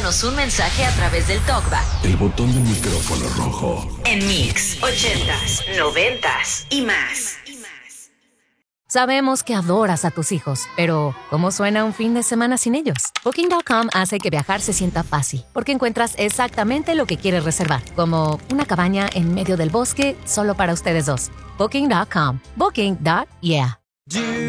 Envíanos un mensaje a través del TalkBack. El botón del micrófono rojo. En Mix 80s, 90s y más. Sabemos que adoras a tus hijos, pero ¿cómo suena un fin de semana sin ellos? Booking.com hace que viajar se sienta fácil, porque encuentras exactamente lo que quieres reservar, como una cabaña en medio del bosque solo para ustedes dos. Booking.com. Booking.yeah.